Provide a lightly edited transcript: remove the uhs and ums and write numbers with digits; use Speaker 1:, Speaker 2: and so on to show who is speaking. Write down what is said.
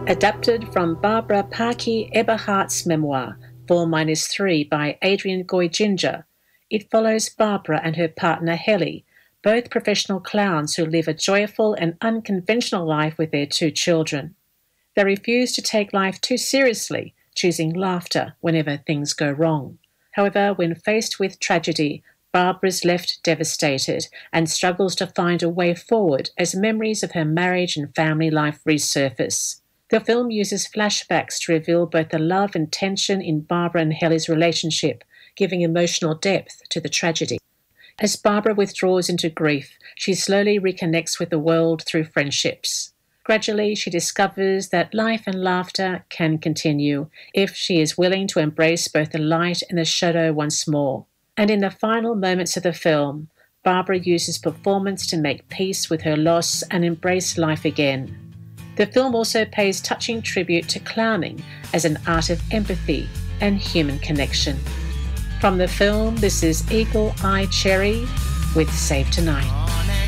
Speaker 1: Adapted from Barbara Parkey Eberhardt's memoir, 4-3 by Adrian Goy-Ginger, it follows Barbara and her partner Helly, both professional clowns who live a joyful and unconventional life with their 2 children. They refuse to take life too seriously, choosing laughter whenever things go wrong. However, when faced with tragedy, Barbara is left devastated and struggles to find a way forward as memories of her marriage and family life resurface. The film uses flashbacks to reveal both the love and tension in Barbara and Helly's relationship, giving emotional depth to the tragedy. As Barbara withdraws into grief, she slowly reconnects with the world through friendships. Gradually, she discovers that life and laughter can continue if she is willing to embrace both the light and the shadow once more. And in the final moments of the film, Barbara uses performance to make peace with her loss and embrace life again. The film also pays touching tribute to clowning as an art of empathy and human connection. From the film, this is Eagle Eye Cherry with Save Tonight.